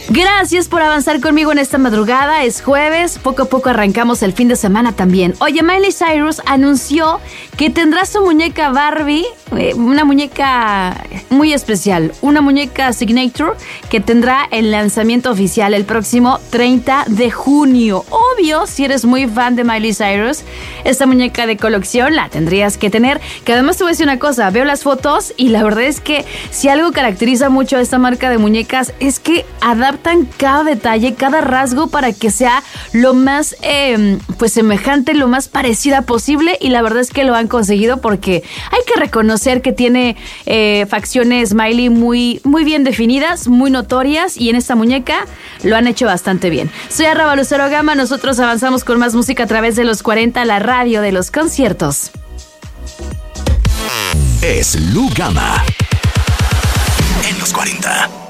Gracias por avanzar conmigo en esta madrugada. Es jueves, poco a poco arrancamos el fin de semana también. Oye, Miley Cyrus anunció que tendrá su muñeca Barbie, una muñeca muy especial, una muñeca Signature que tendrá el lanzamiento oficial el próximo 30 de junio. Obvio, si eres muy fan de Miley Cyrus, esta muñeca de colección la tendrías que tener. Que además te voy a decir una cosa, veo las fotos y la verdad es que si algo caracteriza mucho a esta marca de muñecas es que adaptan cada detalle, cada rasgo para que sea lo más pues semejante, lo más parecida posible, y la verdad es que lo han conseguido porque hay que reconocer que tiene facciones Miley muy, muy bien definidas, muy notorias, y en esta muñeca lo han hecho bastante bien. Soy Arraba Lucero Gama, nosotros avanzamos con más música a través de los 40, la radio de los conciertos. Es Lu Gama en los 40.